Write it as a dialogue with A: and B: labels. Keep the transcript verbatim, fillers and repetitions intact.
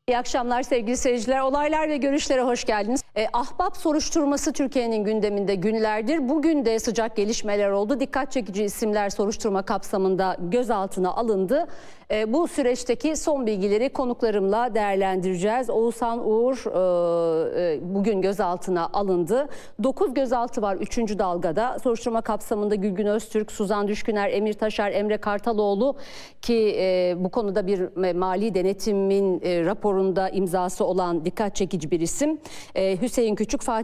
A: İyi akşamlar sevgili seyirciler. Olaylar ve görüşlere hoş geldiniz. E, Ahbap soruşturması Türkiye'nin gündeminde günlerdir. Bugün de sıcak gelişmeler oldu. Dikkat çekici isimler soruşturma kapsamında gözaltına alındı. E, bu süreçteki son bilgileri konuklarımla değerlendireceğiz. Oğuzhan Uğur e, e, bugün gözaltına alındı. dokuz gözaltı var üçüncü dalgada. Soruşturma kapsamında Gülgün Öztürk, Suzan Düşküner, Emir Taşer, Emre Kartaloğlu ki e, bu konuda bir mali denetimin e, raporunda imzası olan dikkat çekici bir isim. E, Hüseyin Küçük, Fatih